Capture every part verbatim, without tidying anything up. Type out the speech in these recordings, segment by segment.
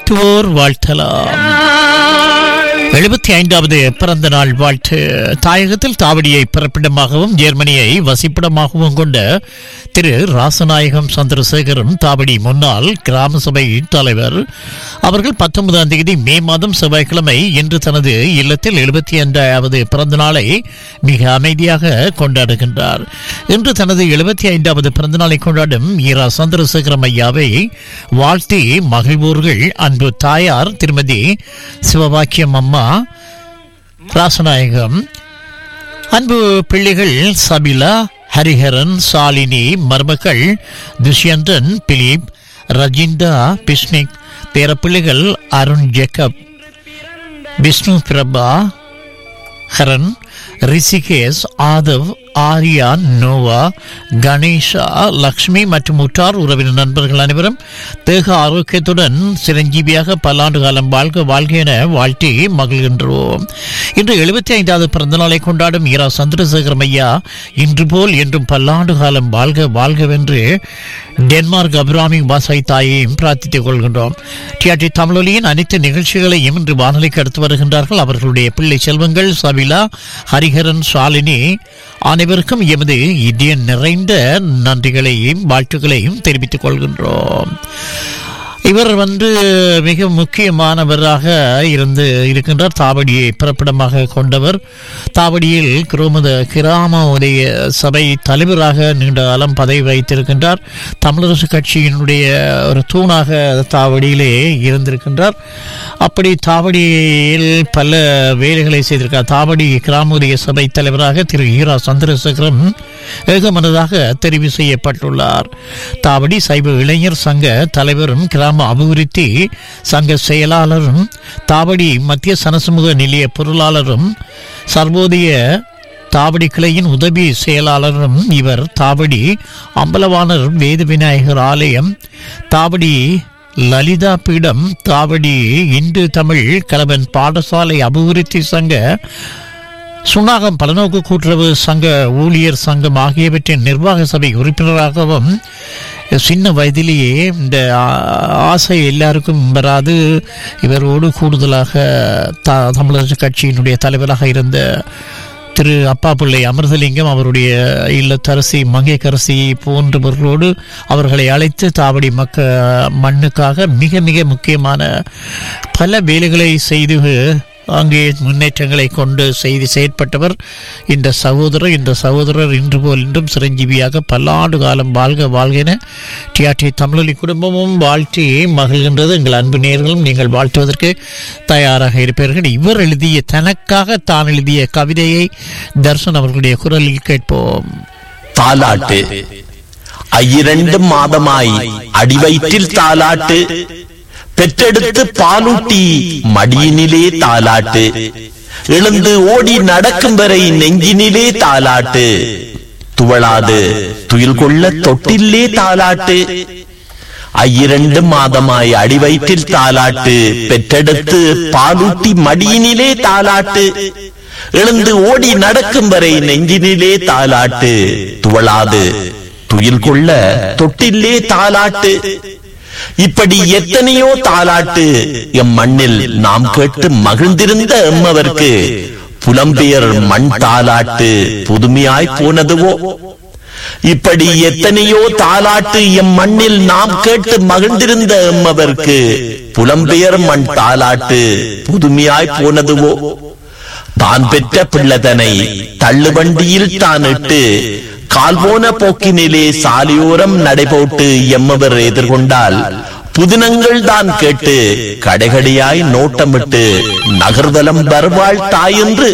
வாழ்த்துவோர் வாழ்த்தலாம். எழுபத்தி ஐந்தாவது பிறந்த நாள் வாழ்த்து. தாயகத்தில் தாவடியை பிறப்பிடமாகவும் ஜெர்மனியை வசிப்பிடமாகவும் கொண்ட திரு ராசநாயகம் சந்திரசேகரன் தாவடி முன்னாள் கிராம சபை தலைவர் அவர்கள் பத்தொன்பதாம் தேதி மே மாதம் செவ்வாய்க்கிழமை இன்று தனது இல்லத்தில் எழுபத்தி ஐந்தாவது பிறந்த நாளை மிக அமைதியாக கொண்டாடுகின்றார். இன்று தனது எழுபத்தி ஐந்தாவது பிறந்த நாளை கொண்டாடும் ஈரா சந்திரசேகரம் ஐயாவை வாழ்த்தி மகிழ்வோர்கள் அன்பு தாயார் திருமதி சிவபாக்கியம் அம்மா ராசநாயகம், அன்பு பிள்ளைகள் சபிலா, ஹரிஹரன், சாலினி, மருமக்கள் துஷ்யந்தன், பிலிப், ரஜிந்தா, பிஸ்னிக், பேரப்பிள்ளைகள் அருண், ஜேக்கப், விஷ்ணு, பிரபா, ஹரன், ரிஷிகேஷ், ஆதவ், ஆரியா, நோவா, கணேஷா, லக்ஷ்மி மற்றும் உற்றார் உறவினர் நண்பர்கள் அனைவரும் தேக ஆரோக்கியத்துடன் சிரஞ்சீவியாக பல்லாண்டு காலம் வாழ்க வாழ்க என வாழ்த்தி மகிழ்கின்றோம். இன்று எழுபத்தி ஐந்தாவது பிறந்த நாளை கொண்டாடும் ஈரா சந்திரசேகரம் ஐயா இன்று போல் என்றும் பல்லாண்டு காலம் வாழ்க வாழ்கவென்று டென்மார்க் அபிராமி வாசாய் தாயையும் பிரார்த்தித்துக் கொள்கின்றோம். டிஆர்டி தமிழொலியின் அனைத்து நிகழ்ச்சிகளையும் இன்று வானொலிக்கு அடுத்து வருகின்றார்கள் அவர்களுடைய பிள்ளை செல்வங்கள் சபிலா, ஹரிஹரன், சாலினி. அனைவருக்கும் எமது இதய நிறைந்த நன்றிகளையும் வாழ்த்துக்களையும் தெரிவித்துக் கொள்கின்றோம். இவர் வந்து மிக முக்கியமானவராக இருந்து இருக்கின்றார். தாவடியை பிறப்பிடமாக கொண்டவர். தாவடியில் கிராம கிராம உடைய சபை தலைவராக நீண்ட காலம் பதவி வைத்திருக்கின்றார். தமிழரசு கட்சியினுடைய ஒரு தூணாக தாவடியிலே இருந்திருக்கின்றார். அப்படி தாவடியில் பல வேலைகளை செய்திருக்கார். தாவடி கிராம உடைய சபை தலைவராக திரு ஈரா சந்திரசேகரம் ஏகமனதாக தெரிவு செய்யப்பட்டுள்ளார். தாவடி சைவ இளைஞர் சங்க தலைவரும் கிராம அபிவிருத்தி சங்க செயலாளரும் தாவடி மத்திய சனசமூக நிலைய பொருளாளரும் சர்வோதய தாவடி கிளையின் உதவி செயலாளரும் இவர். தாவடி அம்பலவாணர் வேத விநாயகர் ஆலயம், தாவடி லலிதா பீடம், தாவடி இந்து தமிழ் கலவன் பாடசாலை அபிவிருத்தி சங்க, சுன்னாகம் பலநோக்கு கூட்டுறவு சங்க ஊழியர் சங்கம் ஆகியவற்றின் நிர்வாக சபை உறுப்பினராகவும் சின்ன வயதிலேயே இந்த ஆசை எல்லாருக்கும் வராது. இவரோடு கூடுதலாக த தமிழரசு கட்சியினுடைய தலைவராக இருந்த திரு அப்பா பிள்ளை அமிர்தலிங்கம், அவருடைய இல்லத்தரசி மங்கைக்கரசி போன்றவர்களோடு அவர்களை அழைத்து தாவடி மக்க மண்ணுக்காக மிக மிக முக்கியமான பல வேலைகளை செய்து அங்கே முன்னேற்றங்களை கொண்டு செய்து செயற்பட்டவர் இந்த சகோதரர். இந்த சகோதரர் இன்று போல் இன்றும் சிரஞ்சீவியாக பல்லாண்டு காலம் வாழ்க வாழ்கின டிஆர்டி தமிழொலி குடும்பமும் வாழ்த்தி மகிழ்கின்றது. எங்கள் அன்பு நேயர்களும் நீங்கள் வாழ்த்துவதற்கு தயாராக இருப்பீர்கள். இவர் எழுதிய தனக்காக தான் எழுதிய கவிதையை தர்சன் அவர்களுடைய குரலில் கேட்போம். தாலாட்டு. ஐயிரண்டு மாதமாய் அடிவயிற்றில் தாலாட்டு, பெற்றெடுத்து பாலூட்டி மடியினிலே தாலாட்டு, எழுந்து ஓடி நடக்கும் வரை நெஞ்சினிலே தாலாட்டு, துவளாது துயில் கொள்ள தொட்டிலே தாலாட்டு. ஐயிரண்டு மாதமாய் அடிவயிற்றில் தாலாட்டு, பெற்றெடுத்து பாலூட்டி மடியினிலே தாலாட்டு, எழுந்து ஓடி நடக்கும் வரை நெஞ்சினிலே தாலாட்டு, துவளாது துயில் கொள்ள தொட்டிலே தாலாட்டு. இப்படி எத்தனையோ தாலாட்டு எம் மண்ணில் நாம் கேட்டு மகிழ்ந்திருந்த எம்மவர்க்கு புலம்பெயர் மண் தாலாட்டு புதுமையாய் போனதுவோ. இப்படி எத்தனையோ தாலாட்டு எம் மண்ணில் நாம் கேட்டு மகிழ்ந்திருந்த எம்மவர்க்கு புலம்பெயர் மண் தாலாட்டு புதுமையாய் போனதுவோ. தான் பெற்ற பிள்ளைதனை தள்ளுவண்டியில் தான் இட்டு கால் போன போக்கினிலே சாலையோரம் நடைபோட்டு எம்மவர் எதிர்கொண்டால் புதினங்கள் தான் கேட்டு கடைகடையாய் நோட்டமிட்டு நகர்தலம் வருவாள் தாயென்று.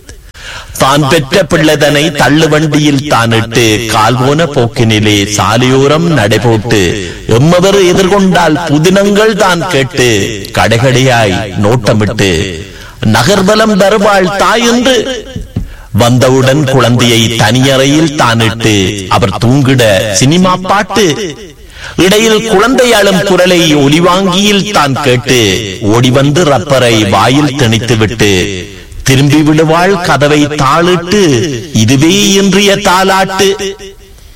தான் பெற்ற பிள்ளைதனை தள்ளுவண்டியில் தான் இட்டு கால் போன போக்கினிலே சாலையோரம் நடைபோட்டு எம்மவர் எதிர்கொண்டால் புதினங்கள் தான் கேட்டு கடைகடையாய் நோட்டமிட்டு நகர்வலம் வருவாள் தாயென்று. வந்தவுடன் குழந்தையை தனியறையில் தானிட்டு அவர் தூங்கிட சினிமா பாட்டு, இடையில் குழந்தை அழும் குரலை ஒலிவாங்கியில் தான் கேட்டு ஓடி வந்து ரப்பரை வாயில் திணித்து விட்டு திரும்பி விடுவாள் கதவை தாளிட்டு. இதுவே இன்றைய தாலாட்டு.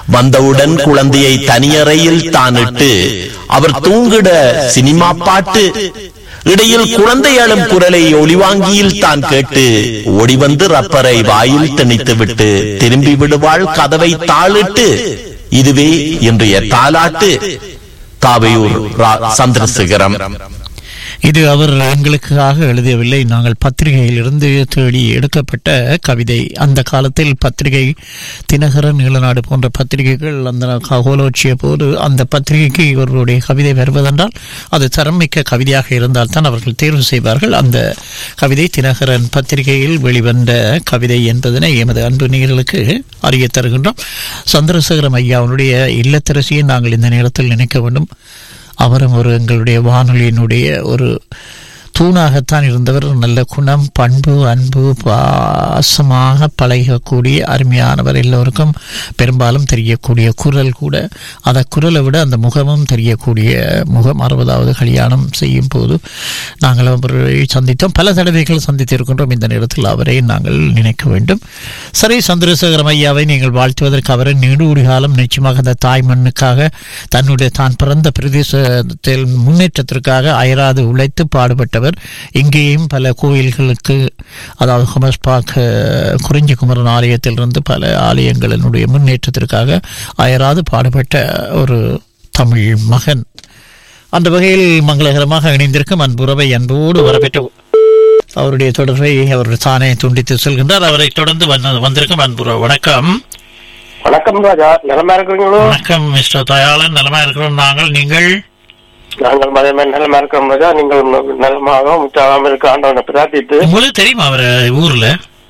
வந்தவுடன் குழந்தையை தனியறையில் தானிட்டு அவர் தூங்கிட சினிமா பாட்டு. இடையில் குழந்தை அழும் குரலை ஒளிவாங்கியில் தான் கேட்டு ஓடி வந்து ரப்பரை வாயில் திணித்து விட்டு திரும்பி விடுவாள் கதவை தாளிட்டு. இதுவே இன்றைய தாலாட்டு. தாவையூர் சந்திரசேகரம். இது அவர் எங்களுக்காக எழுதவில்லை, நாங்கள் பத்திரிகையிலிருந்து தேடி எடுக்கப்பட்ட கவிதை. அந்த காலத்தில் பத்திரிகை தினகரன், ஈழநாடு போன்ற பத்திரிகைகள் அந்த கோலோச்சிய போது அந்த பத்திரிகைக்கு இவர்களுடைய கவிதை வருவதென்றால் அது தரமிக்க கவிதையாக இருந்தால் தான் அவர்கள் தேர்வு செய்வார்கள். அந்த கவிதை தினகரன் பத்திரிகையில் வெளிவந்த கவிதை என்பதனை எமது அன்பு நேயர்களுக்கு அறிய தருகின்றோம். சந்திரசேகரம் ஐயாவுடைய இல்லத்தரசியை நாங்கள் இந்த நேரத்தில் நினைக்க வேண்டும். அவரும் ஒரு எங்களுடைய வானொலியினுடைய ஒரு தூணாகத்தான் இருந்தவர். நல்ல குணம், பண்பு, அன்பு, பாசமாக பழகக்கூடிய அருமையானவர். எல்லோருக்கும் பெரும்பாலும் தெரியக்கூடிய குரல் கூட, அந்த குரலை விட அந்த முகமும் தெரியக்கூடிய முகம். அறுபதாவது கல்யாணம் செய்யும் போது நாங்கள் அவரை சந்தித்தோம், பல தடவைகள் சந்தித்திருக்கின்றோம். இந்த நேரத்தில் அவரை நாங்கள் நினைக்க வேண்டும். சரி, சந்திரசேகரம் ஐயாவை நீங்கள் வாழ்த்துவதற்கு அவரை நீடூடி காலம் நிச்சயமாக அந்த தாய் மண்ணுக்காக, தன்னுடைய தான் பிறந்த பிரதேசத்தில் முன்னேற்றத்திற்காக அயராது உழைத்து பாடுபட்டவர். இங்கேயும் பல கோயில்களுக்கு, அதாவது ஹொமஸ்பாக் குறிஞ்சி குமரன் ஆலயத்திலிருந்து பல ஆலயங்களினுடைய முன்னேற்றத்திற்காக அயராது பாடுபட்ட ஒரு தமிழ் மகன். அந்த வகையில் மங்களகரமாக இணைந்திருக்கும் அன்புறவை அன்போடு வரப்பெற்ற அவருடைய தொடர்பை அவர் தானே துண்டித்து செல்கின்றார். அவரை தொடர்ந்து வந்திருக்கும் அன்புறவு. வணக்கம். வணக்கம் ராஜா, நலமா இருக்கிறீங்களோ? வணக்கம் மிஸ்டர் தயாளன், நலமா இருக்கிறோம். நாங்கள், நீங்கள்? நாங்கள் மதமே நலமா இருக்கிறோம் ராஜா. நீங்கள் நலமாக முற்றாகாமல் இருக்க ஆண்டவனை பிரார்த்தித்து. உங்களுக்கு தெரியுமா அவர் ஊர்ல?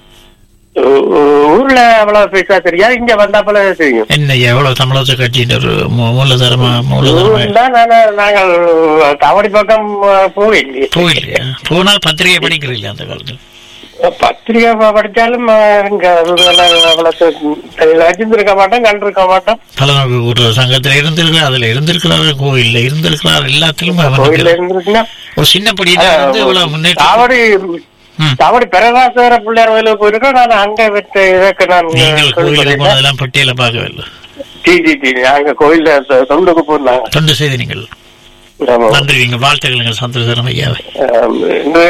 ஊர்ல அவ்வளவு பேசா தெரியாது, இங்க வந்தா போல தெரியும். என்ன எவ்வளவு தமிழக கட்சியின் ஒரு மூலதரமா மூலதரமா நாங்கள் தவடி பக்கம் போயில்லையே. போயில்லையா? போனால் பத்திரிகை படிக்கிறீங்களா? அந்த காலத்தில் பத்திரிகை படிச்சாலும் அறிஞ்சிருக்க மாட்டோம், கண்டிருக்க மாட்டோம். பலநோக்கு கூட்டுறவு சங்கத்துல இருந்திருக்கிறார், அதுல இருந்திருக்கிறாரு, கோயில்ல இருந்திருக்கிறார், எல்லாத்திலும் கோயில்ல இருந்திருக்குன்னா ஒரு சின்ன படியில இருந்து இவ்வளவு முன்னேற்றம். தாவடி தாவடி பிரகாசர பிள்ளையார் கோயிலுக்கு போயிருக்கோம். நான் அங்க விட்டு இதற்கு நான் கோயிலுக்கு போனதெல்லாம் பட்டியல பார்க்கவில்லை. டி டி டி அங்க கோயில்ல தொண்டுக்கு போயிருந்தாங்க. தொண்டு செய்து நீங்கள் நன்றி. நீங்கள் வாழ்த்துக்கள் சந்திரசேகரம் ஐயாவை. இன்று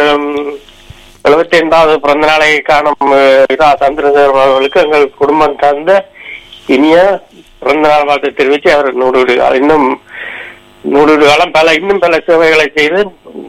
எழுபத்தி ஐந்தாவது பிறந்த நாளை காணும் சந்திரசேகரம் அவர்களுக்கு எங்கள் குடும்பம் சார்ந்த இனிய பிறந்த நாள் வாழ்த்து தெரிவித்து அவர் நூறு இன்னும் நூறு காலம் பல இன்னும் பல சேவைகளை செய்து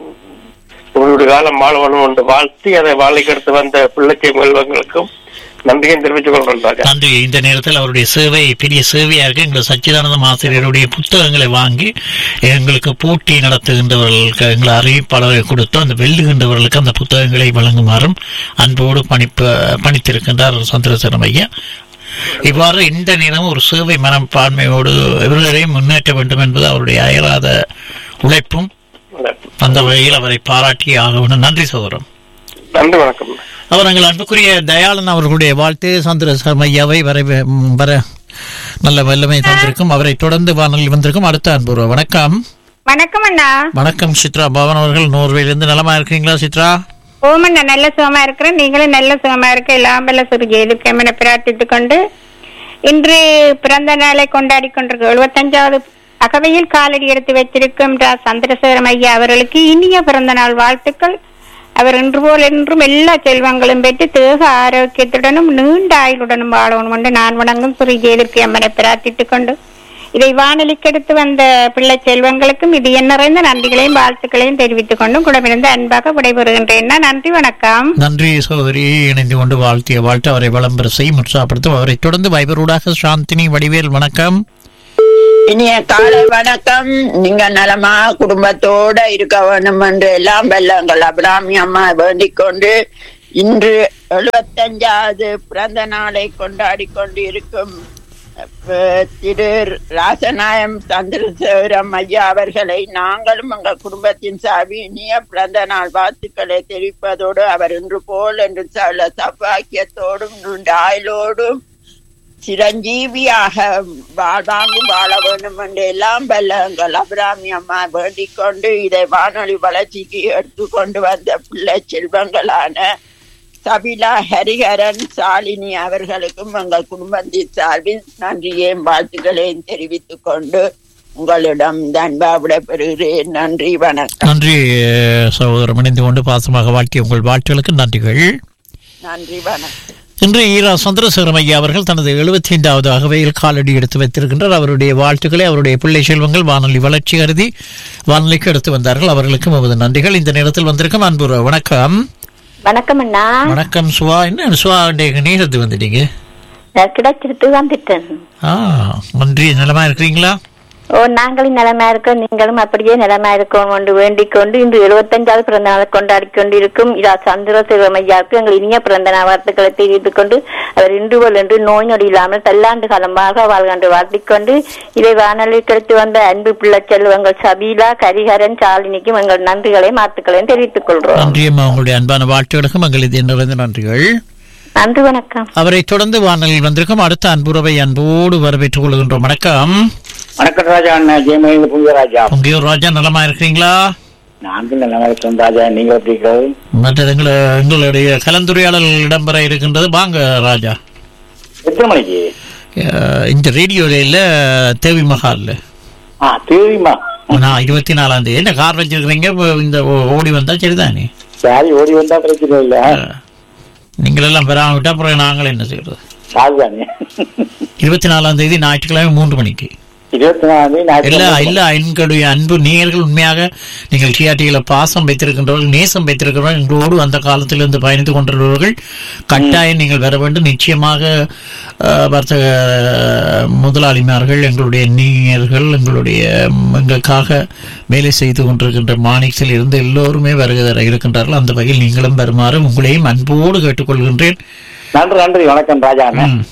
நூறு காலம் வாழ்வனும் என்று வாழ்த்தி அதை வாழைக்கெடுத்து வந்த பிள்ளைச்சை செல்வங்களுக்கும் நன்றியும் தெரிவித்துக் கொள்கிறேன். நன்றி. இந்த நேரத்தில் அவருடைய சேவை பெரிய சேவையா இருக்கு. எங்கள் சச்சிதானந்தம் ஆசிரியருடைய புத்தகங்களை வாங்கி எங்களுக்கு போட்டி நடத்துகின்றவர்களுக்கு எங்களை அறிவிப்பாளரை கொடுத்து அந்த வெல்லுகின்றவர்களுக்கு அந்த புத்தகங்களை வழங்குமாறும் அன்போடு பணிப்ப பணித்திருக்கின்றார் சந்திரசேகரம் ஐயா. இவ்வாறு இந்த நேரமும் ஒரு சேவை மனப்பான்மையோடு இவர்களையும் முன்னேற்ற வேண்டும் என்பது அவருடைய அயராத உழைப்பும். அந்த வகையில் அவரை பாராட்டி ஆக வேண்டும். நன்றி சகோதரம். நன்றி, வணக்கம். அவர் எங்கள் அன்புக்குரிய தயாளன் அவர்களுடைய வாழ்த்து சந்திரசேகரம் ஐயாவை வர வர நல்ல வல்லமை தந்திருக்கும். அவரை தொடர்ந்து வானொலியில் வந்திருக்கும் அடுத்த அன்பு. வணக்கம். வணக்கம் அண்ணா. வணக்கம் சித்ரா பவன் அவர்கள், நோர்வேலிருந்து. நலமா இருக்கீங்களா சித்ரா? ஓமண்ணா, நல்ல சுகமா இருக்கிறேன். நீங்களும் நல்ல சுகமா இருக்க எல்லாம் வல்ல சுருஜேலுக்கு பிரார்த்தித்துக் கொண்டு இன்று பிறந்த நாளை கொண்டாடி கொண்டிருக்க எழுபத்தஞ்சாவது அகவையில் காலடி எடுத்து வைத்திருக்கும் சந்திரசேகரம் ஐயா அவர்களுக்கு இனிய பிறந்த நாள் வாழ்த்துக்கள். அவர் இன்று போல் என்றும் எல்லா செல்வங்களும் பெற்று தேக ஆரோக்கியத்துடனும் நீண்ட ஆயுளுடனும் வாழணும் என்று நான் வணங்கும் ஸ்ரீ ஜெயலட்சுமி அம்மனை பிரார்த்தித்துக் கொண்டு இதை வானொலிக்கு எடுத்து வந்த பிள்ளை செல்வங்களுக்கும் இது என்ன நிறைந்த நன்றிகளையும் வாழ்த்துக்களையும் தெரிவித்துக் கொண்டும் குடமிருந்து அன்பாக விடைபெறுகின்றேன். நன்றி, வணக்கம். நன்றி சகோதரி. இணைந்து கொண்டு வாழ்த்திய வாழ்த்து அவரை விளம்பர செய்யும் உற்சாகப்படுத்தும். அவரை தொடர்ந்து வைபரூடாக சாந்தினி வடிவேல். வணக்கம். இனிய காலை வணக்கம். நீங்க நலமா குடும்பத்தோட இருக்க வேண்டும் என்று எல்லாம் வெள்ளங்கள் அபிராமி அம்மா வேண்டிக் கொண்டு இன்று எழுபத்தஞ்சாவது பிறந்த நாளை கொண்டாடி கொண்டு இருக்கும் திரு ராசநாயம் சந்திரசேகரம் ஐயா அவர்களை நாங்களும் எங்கள் குடும்பத்தின் சார்பு இனிய பிறந்த நாள் வாழ்த்துக்களை தெரிவிப்பதோடு அவர் இன்று போல் என்று சொல்ல சௌபாக்கியத்தோடும் நீண்ட ஆயுளோடும் சிரஞ்சீவியாக வாழ்வாங்கு வாழ வேண்டும் என்று எல்லாம் வெள்ளங்கள் அபிராமி அம்மா வேண்டிக் கொண்டு இதை வானொலி வளர்ச்சிக்கு எடுத்து கொண்டு வந்த பிள்ளை செல்வங்களான சபிலா ஹரிஹரன் சாலினி அவர்களுக்கும் எங்கள் குடும்பத்தின் சார்பில் நன்றியையும் வாழ்த்துக்களையும் தெரிவித்துக் கொண்டு உங்களிடம் அன்பா விடைபெறுகிறேன். நன்றி, வணக்கம். நன்றி சகோதரம், இணைந்து கொண்டு பாசமாக வாழ்த்திய உங்கள் வாழ்த்துகளுக்கு நன்றிகள். நன்றி, வணக்கம். இன்று ஈரா சந்திரசேகரம் ஐயா அவர்கள் தனது எழுபத்தி ஐந்தாவது அகவையில் காலடி எடுத்து வைத்திருக்கின்றார். அவருடைய வாழ்த்துக்களை அவருடைய பிள்ளை செல்வங்கள் வானொலி வளர்ச்சி கருதி வானொலிக்கு எடுத்து வந்தார்கள். அவர்களுக்கும் நமது நன்றிகள். இந்த நேரத்தில் வந்திருக்கும் அன்பு வணக்கம். வணக்கம் அண்ணா. வணக்கம் சுவா. என்ன சுவா நேரத்து வந்துட்டீங்க? கிடைச்சிட்டு வந்துட்டேன். ஆ, நன்றி. நலமா இருக்கிறீங்களா? ஓ, நாங்களும் நிலைமையா இருக்கோம், நீங்களும் அப்படியே நிலைமையா இருக்கோம் என்று வேண்டிக் கொண்டு இன்று எழுபத்தஞ்சாவது பிறந்த நாளை கொண்டாடி கொண்டிருக்கும் இரா சந்திரசேகரம் ஐயாவுக்கு எங்கள் இனிய பிறந்த நாள் வாழ்த்துக்களை தெரிவித்துக் கொண்டு அவர் இன்று போல் என்று நோய் நொடி இல்லாமல் பல்லாண்டு காலமாக வாழ்கன்று வாழ்த்திக் கொண்டு இதை வானொலிக்கு எடுத்து வந்த அன்பு பிள்ளை செல்வங்கள் சபீலா ஹரிஹரன் சாலினிக்கும் எங்கள் நன்றிகளையும் வாழ்த்துக்களையும் தெரிவித்துக் கொள்றோம். நன்றியம்மா, உங்களுடைய அன்பான வாழ்த்துகளுக்கும் எங்கள் இது நிறைந்த நன்றிகள். நன்றி, வணக்கம். அவரை தொடர்ந்து வானொலியில் வந்திருக்கும் அடுத்த அன்புறவை அன்போடு வரவேற்றுக் கொள்கின்றோம். வணக்கம். வணக்கம் ராஜா. ஜெயமணி புங்கராஜா. பொங்கியூர் ராஜா, நலமா இருக்கிறீங்களா? நாங்கள் நல்லா இருக்கிறோம் ராஜா. நீங்க எப்படி இருக்கிறது? மற்ற எங்களை எங்களுடைய கலந்துரையாடல் இடம்பெற இருக்கின்றது. வாங்க ராஜா. எத்தனை மணிக்கு? இந்த ரேடியோல இல்ல, தேவி மஹால்ல. ஆ, தேவிமா. நான் இருபத்தி நாலாம் தேதி என்ன கார் வச்சிருக்கிறீங்க? இந்த ஓடி வந்தா சரிதானே? சரி, ஓடி வந்தா பிரச்சனை இல்ல. நீங்கள் எல்லாம் பெறாம விட்டா அப்புறம் நாங்கள் என்ன செய்யறது? சாதானே. இருபத்தி நாலாம் தேதி ஞாயிற்றுக்கிழமை மூன்று மணிக்கு. இருபத்தி நாலாம் தேதி இல்ல இல்ல எங்களுடைய அன்பு நேயர்கள், உண்மையாக நீங்கள் டிஆர்டியில பாசம் வைத்திருக்கின்றவர்கள், நேசம் வைத்திருக்கிறவர்கள், எங்களோடு அந்த காலத்திலிருந்து பயணித்துக் கொண்டிருந்தவர்கள் கட்டாயம் நீங்கள் வர வேண்டும். நிச்சயமாக வர்த்தக முதலாளிமார்கள், எங்களுடைய நேயர்கள், எங்களுடைய எங்களுக்காக வேலை செய்து கொண்டிருக்கின்ற மானிக்ஸில் இருந்து எல்லோருமே வருகை தர இருக்கின்றார்கள். அந்த வகையில் நீங்களும் வருமாறு உங்களையும் அன்போடு கேட்டுக்கொள்கின்றேன். நன்றி. நன்றி, வணக்கம் ராஜா.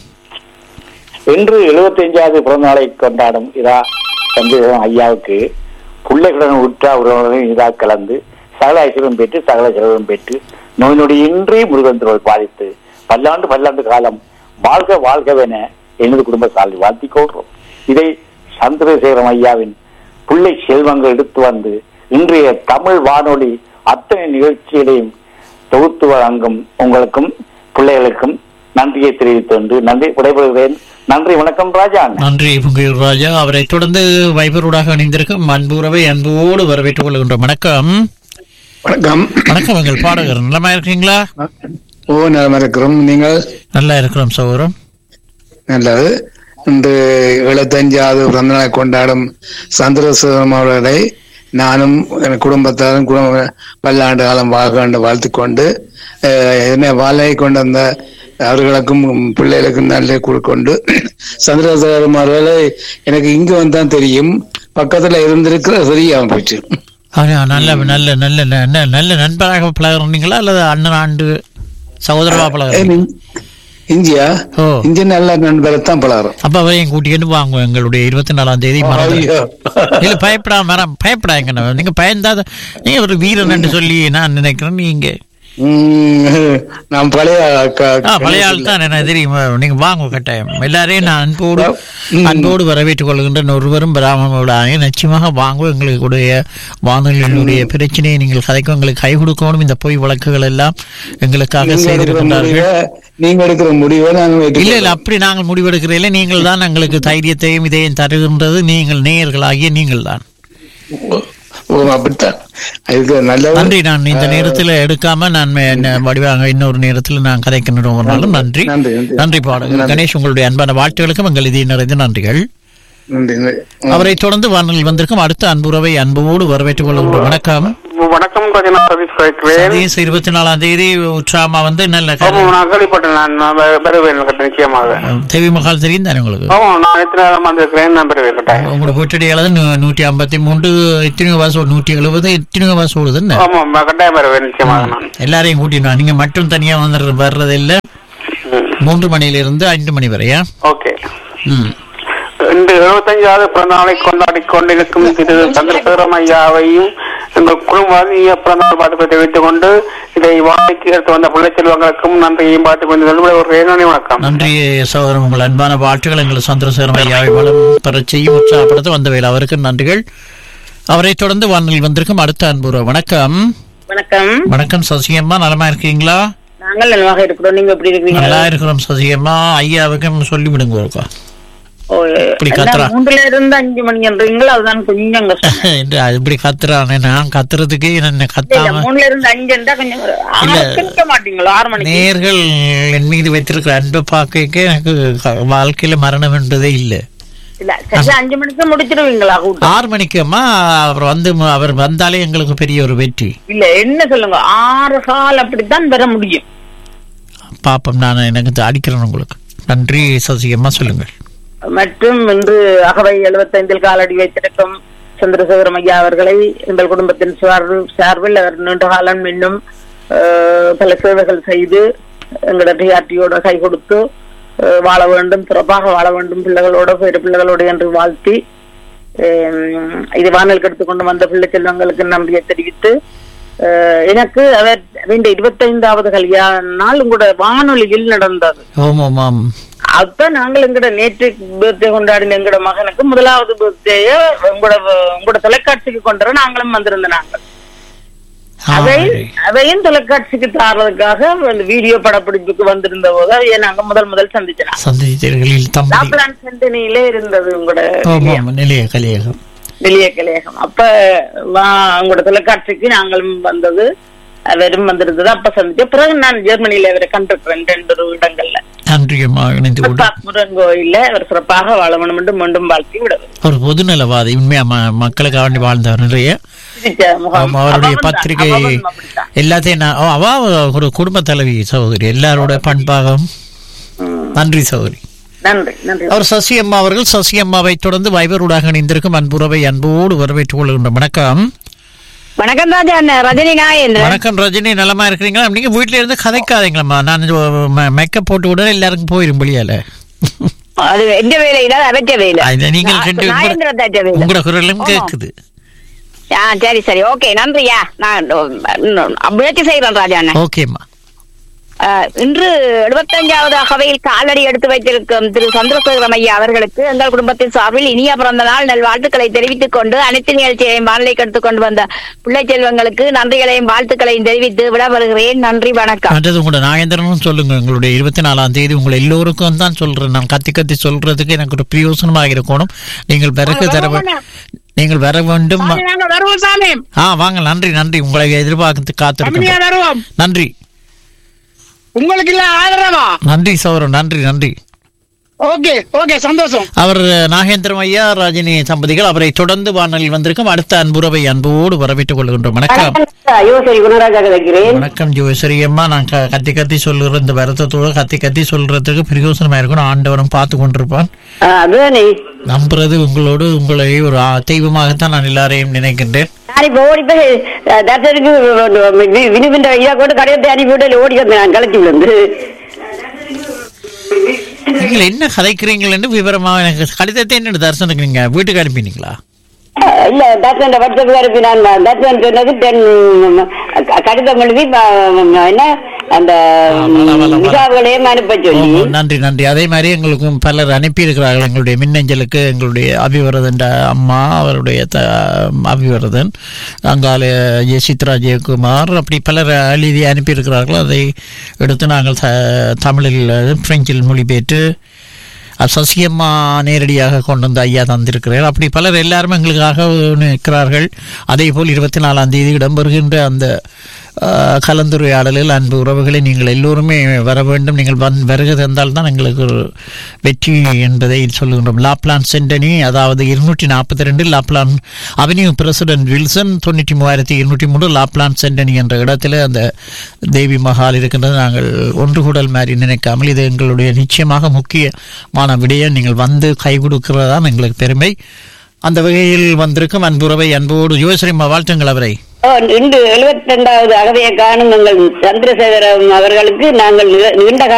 இன்று எழுபத்தி அஞ்சாவது பிறந்த நாளை கொண்டாடும் இரா சந்திரசேகரம் ஐயாவுக்கு பிள்ளைகளுடன் உற்றா உறவுடன் இதா கலந்து சகல ஐஸ்வரம் பெற்று சகல செல்வம் பெற்று நோய் நொடியின்றி முருகன் திருவள் பாதித்து பல்லாண்டு பல்லாண்டு காலம் வாழ்க வாழ்கவென எனது குடும்ப சாலை வாழ்த்திக் கொள்றோம். இதை சந்திரசேகரம் ஐயாவின் பிள்ளை செல்வங்கள் எடுத்து வந்து இன்றைய தமிழ் வானொலி அத்தனை நிகழ்ச்சிகளையும் தொகுத்து வழங்கும் உங்களுக்கும் பிள்ளைகளுக்கும் நன்றியை தெரிவித்து நன்றி விடைபெறுகிறேன். நன்றி, வணக்கம் ராஜா. நன்றி பொங்கியூர் ராஜா. அவரை தொடர்ந்து வைபரூடாக இணைந்திருக்கும் அன்புறவை அன்போடு வரவேற்றுக் கொள்கின்றோம். வணக்கம். வணக்கம். வணக்கம். எங்கள் பாடகர் நலமா இருக்கீங்களா? ஓ, நலமா இருக்கிறோம். நீங்கள்? நல்லா இருக்கிறோம் சகோதரம். நல்லது. இன்று எழுபத்தஞ்சாவது பிறந்த நாளை கொண்டாடும் சந்திரசேகரம் அவர்களை நானும் என் குடும்பத்தாரும் குடும்ப பல்லாண்டு காலம் வாழ்க என்று வாழ்த்துக்கொண்டு என்ன வாழை கொண்டு வந்த அவர்களுக்கும் பிள்ளைகளுக்கும் நல்ல கொடுக்கொண்டு சந்திரசேகரம் அவர்களை எனக்கு இங்கு வந்தான் தெரியும், பக்கத்துல இருந்திருக்கிற தெரியாம போயிட்டு. நல்ல நல்ல நல்ல நல்ல நண்பராக பழகிறீங்களா அல்லது அண்ணன் ஆண்டு சகோதரவா பழகிறீங்க? இந்தியா இந்திய நல்ல நண்பரைத்தான் பழகிறோம். அப்ப அவையும் கூட்டிட்டு வாங்க எங்களுடைய இருபத்தி நாலாம் தேதி. இல்ல பயப்படாம பயப்படாங்க, நீங்க பயந்தா நீங்க ஒரு வீரன் என்று சொல்லி நான் நினைக்கிறேன். நீங்க நான் பழைய பழைய ஆள் தான், எனக்கு தெரியும். நீங்க வாங்க கட்டாயம். எல்லாரையும் நான் அன்போடு அன்போடு வரவேற்றுக் கொள்கின்றேன். ஒருவரும் பெறாமல் நிச்சயமாக வாங்க. எங்களுடைய வானொலியினுடைய பிரச்சனையை நீங்கள் கதைக்கும், எங்களுக்கு கை கொடுக்கணும். இந்த பொய் வழக்குகள் எல்லாம் எங்களுக்காக செய்திருக்கின்றார்கள். நீங்க எடுக்கிற முடிவை இல்ல இல்ல அப்படி நாங்கள் முடிவெடுக்கிறீங்களே, நீங்கள் தான் எங்களுக்கு தைரியத்தையும் இதையும் தருகின்றது. நீங்கள் நேயர்களாகிய நீங்கள் தான். நன்றி. நான் இந்த நேரத்தில் எடுக்காம நான் வடிவாங்க இன்னொரு நேரத்தில் நான் கதைக்கணும். நன்றி. நன்றி பாடகர் கணேஷ், உங்களுடைய அன்பான வாழ்த்துகளுக்கும் எங்கள் இதை நிறைந்த நன்றிகள். அவரை தொடர்ந்து வானொலியில் வந்திருக்கும் அடுத்த அன்புறவை அன்போடு வரவேற்றுக் கொள்கின்றோம். வணக்கம். வணக்கம். இருபத்தி நாலாம் தேதி உற்சாகமா வந்து நல்ல தேவி மகால் தெரியும் தானே உங்களுக்கு? உங்களோட போட்டி அளவு நூற்றி ஐம்பத்தி மூன்று எத்தனையோ வாசம் நூற்றி எழுபது எத்தனையோ வாசம் ஓடுது. எல்லாரையும் கூட்டினா நீங்க மட்டும் தனியா வந்து வர்றது இல்ல. மூன்று மணியில இருந்து ஐந்து மணி வரையா? ஓகே. இன்று எழுபத்தஞ்சாவது பிறந்த நாளை கொண்டாடி கொண்டிருக்கும் திரு சந்திரசேகரம் ஐயாவையும் எங்கள் குடும்ப பிறந்தநாள் பாட்டுகளை தெரிவித்துக் கொண்டு இதை வாழ்க்கைக்கு எடுத்து வந்த பிள்ளை செல்வங்களுக்கும் நன்றியையும் பார்த்துக் கொண்டு ஒரு வணக்கம். நன்றி சகோதரன், உங்கள் அன்பான வாழ்த்துக்கள் எங்கள் சந்திரசேகரம் ஐயாவை வளம் பெற செய்யும் உற்சாகப்படுத்த வந்தவையில் அவருக்கு நன்றிகள். அவரை தொடர்ந்து வானொலியில் வந்திருக்கும் அடுத்த அன்புற வணக்கம். வணக்கம். வணக்கம் சசியம்மா, நலமா இருக்கீங்களா? நாங்கள் நலமாக இருக்கிறோம். நீங்க எப்படி இருக்கீங்க? நல்லா இருக்கிறோம் சசிகமா. ஐயாவுக்கு சொல்லிவிடுங்க ஒருக்கா. ஓ, இப்படி என்ன கத்துறா. மூன்றுல இருந்து அஞ்சு மணி என்றீங்களா? அதுதான் கொஞ்சம் கஷ்டம். என்று அது இப்படி கத்துறானே, நான் கத்துறதுக்கு என்ன இல்ல, கத்தாம மூணுல இருந்து அஞ்சுண்டா கொஞ்சம் ஆறு நிக்க மாட்டீங்களா? ஆறு மணிக்கு நேர்கள் என் மீது வைத்திருக்கிற அன்பை பார்க்க எனக்கு க- வாழ்க்கையில மரணம் என்பதே இல்லை. இல்ல, சரி, அஞ்சு மணிக்கு முடிச்சிருவீங்களா கூட்டம்? ஆறு மணிக்குமா அவர் வந்து அவர் வந்தாலே எங்களுக்கு பெரிய ஒரு வெற்றி. இல்ல, என்ன சொல்லுங்க, ஆறு கால் அப்படித்தான் வர முடியும். பாப்போம், நான் எனக்கு அடிக்கிறேன் உங்களுக்கு. நன்றி சசிகமா, சொல்லுங்கள். மற்றும் இன்று அகவை எழுபத்தைந்தில் காலடி வைத்திருக்கும் சந்திரசேகரம் ஐயா அவர்களை எங்கள் குடும்பத்தின் சார்பில் சார்பில் அவர் நீண்ட காலம் இன்னும் அஹ், பல சேவைகள் செய்து எங்களோட டிஆர்டியோட கை கொடுத்து அஹ், வாழ வேண்டும், சிறப்பாக வாழ வேண்டும், பிள்ளைகளோட பேரு பிள்ளைகளோட என்று வாழ்த்தி அஹ், இது வானலுக்கு எடுத்துக்கொண்டு வந்த பிள்ளை செல்வங்களுக்கு நன்றியை தெரிவித்து அஹ், எனக்கு அவர் ரெண்டு இருபத்தைந்தாவது கல்யாண நாள் உங்களோட வானொலியில் நடந்தது. ஓம் ஓம் ஆம். அப்ப நாங்கள் எங்கட நேற்று பர்த்டே கொண்டாடின எங்கட மகனுக்கு முதலாவது பர்த்டேய உங்களோட உங்களோட தொலைக்காட்சிக்கு கொண்டு நாங்களும் வந்திருந்த நாங்கள் அதை அதையும் தொலைக்காட்சிக்கு தாரதுக்காக அந்த வீடியோ படப்பிடிப்புக்கு வந்திருந்த போது அதையே நாங்க முதல் முதல் சந்திச்சோம். சந்தித்தீர்களில் தம்பி லாப்லான் சென்டனியிலே இருந்தது உங்களோட ஓம் நிலைய கலியகம். வெளிய கலையகம். அப்ப வா- உங்களோட தொலைக்காட்சிக்கு நாங்களும் வந்தது, அவரும் வந்திருந்தது. அப்ப சந்திச்ச பிறகு நான் ஜெர்மனியில அவரை கண்டிருக்கிறேன் ரெண்டு ஒரு இடங்கள்ல. நன்றியம்மா, இணைந்து கொண்டு முருகன் கோயில்ல அவர் சிறப்பாக வாழ வேண்டும் என்று மீண்டும் வாழ்த்தி விடுவது. ஒரு பொதுநலவாதி, உண்மையா ம- மக்களுக்காக வேண்டி வாழ்ந்தவர் நிறைய. சிரிச்ச முகம். ஆமா, அவருடைய அவன் பத்திரிகை தான், அவன் அப்படித்தான். எல்லாத்தையும் நான் ஓ, அவ ஒரு குடும்ப தலைவி சகோதரி, எல்லாரோட பண்பாகம். ம். நன்றி சகோதரி. நன்றி நன்றி. அவர் சசியம்மா அவர்கள். சசியம்மாவை தொடர்ந்து வைபரூடாக இணைந்திருக்கும் அன்புறவை அன்போடு வரவேற்றுக் கொள்கின்ற வணக்கம். வணக்கம் ராஜா, ரஜினி நாயேந்திரன். வணக்கம் ரஜினி, நலமா இருக்கிறீங்களா? நீங்க வீட்டுல இருந்து கதைக்காதீங்களா? நான் மேக்கப் போட்டு விட எல்லாருக்கும் போயிரும் வெளியால. அது எந்த வேலையில அவற்ற வேலை. அது நீங்கள் ரெண்டு நாயேந்திர தாச்ச வேலை. உங்களோட குரலும் கேக்குது. ஆ, சரி சரி, ஓகே, நன்றியா. நான் முயற்சி செய்கிறேன் ராஜா. ஓகேம்மா. இன்று எழுபத்தஞ்சாவது அகவையில் காலடி எடுத்து வைத்திருக்கும் திரு சந்திரசேகரம் ஐயா அவர்களுக்கு எங்கள் குடும்பத்தின் சார்பில் இனிய பிறந்த நாள் நல்வாழ்த்துக்களை தெரிவித்துக் கொண்டு அனைத்து நிகழ்ச்சியையும் வானிலைக்கு எடுத்துக் கொண்டு வந்த பிள்ளை செல்வங்களுக்கு நன்றிகளையும் வாழ்த்துக்களையும் தெரிவித்து விட வருகிறேன். நன்றி, வணக்கம். மற்றது உங்களோட நாகேந்திரனும் சொல்லுங்க. உங்களுடைய இருபத்தி நாலாம் தேதி உங்களை எல்லோருக்கும் தான் சொல்றேன். நான் கத்தி கத்தி சொல்றதுக்கு எனக்கு ஒரு பிரயோசனமாக இருக்கணும். நீங்கள் பிறகு தர நீங்கள் வர வேண்டும். ஆ, வாங்க. நன்றி நன்றி, உங்களை எதிர்பார்த்து காத்திருக்கோம். நன்றி. உங்களுக்கு இல்ல ஆதரவா? நன்றி சௌரம், நன்றி நன்றி. ஓகே ஓகே, சந்தோஷம். அவர் நாகேந்திரம் ஐயா, ராஜினி தம்பதிகள். அவரை தொடர்ந்து வானலில் வந்திருக்கும் அடுத்த அன்புறவை அன்போடு வரவேற்றுக் கொள்கின்றோம். வணக்கம். வணக்கம் ஜோசரி அம்மா. நான் க- கத்தி கத்தி சொல்லுற இந்த வருத்தத்தோட கத்தி கத்தி சொல்றதுக்கு பிரயோசனமா இருக்கணும். ஆண்டவரும் பார்த்து கொண்டிருப்பான். நம்புறது உங்களோடு உங்களை ஒரு ஆ- தெய்வமாகத்தான் நான் எல்லாரையும் நினைக்கின்றேன். ஓடி போய் தர்சனுக்கு வினுவின் ஐயா கூட கடையத்தை அனுப்பிவிட்டு ஓடி வந்தேன் நான் கலைச்சி விழுந்து. நீங்கள் என்ன கதைக்கிறீங்களன்னு விவரமா எனக்கு கடிதத்தை என்ன தரிசனுக்கு நீங்க வீட்டுக்கு அனுப்பினீங்களா? இல்ல, தர்சன் வாட்ஸ்அப் அனுப்பி நான் தர்சன் சொன்னது தென் கடிதம் எழுதி என்ன அந்த விசாவுகளையும் அனுப்ப சொல்லி. நன்றி நன்றி. அதே மாதிரி எங்களுக்கும் பலர் அனுப்பி இருக்கிறார்கள். எங்களுடைய மின்னஞ்சலுக்கு எங்களுடைய அபிவரதன் அம்மா, அவருடைய த அபிவரதன், அங்கால சித்ரா ஜெயக்குமார், அப்படி பலர் எழுதி அனுப்பியிருக்கிறார்கள். அதை எடுத்து நாங்கள் த தமிழில் பிரெஞ்சில் மொழிபெற்று சசியம்மா நேரடியாக கொண்டு வந்து ஐயா தந்திருக்கிறார். அப்படி பலர் எல்லாரும் எங்களுக்காக நிற்கிறார்கள். அதே போல் இருபத்தி நாலாம் தேதி இடம்பெறுகின்ற அந்த கலந்துரையாடலில் அன்பு உறவுகளை நீங்கள் எல்லோருமே வர வேண்டும். நீங்கள் வந் வருகை தந்தால் தான் எங்களுக்கு ஒரு வெற்றி என்பதை சொல்லுகின்றோம். லாப்லான் சென்டனி, அதாவது இருநூற்றி நாற்பத்தி ரெண்டு லாப்லான் அவென்யூ, பிரசிடென்ட் வில்சன், தொண்ணூற்றி மூவாயிரத்தி இருநூற்றி மூன்று லாப்லான் சென்டனி என்ற இடத்துல அந்த தேவி மஹால் இருக்கின்றது. நாங்கள் ஒன்று கூடல் மாதிரி நினைக்காமல் இது எங்களுடைய நிச்சயமாக முக்கியமான விடயம். நீங்கள் வந்து கை கொடுக்கிறதான் எங்களுக்கு பெருமை. அந்த வகையில் வந்திருக்கும் அன்புறவை அன்போடு யோசரிமா வாழ்த்துங்கள் அவரை. இன்று எழுபத்தி ரெண்டாவது அகவையை காணும் எங்கள் சந்திரசேகரம் அவர்களுக்கு நாங்கள் நீண்ட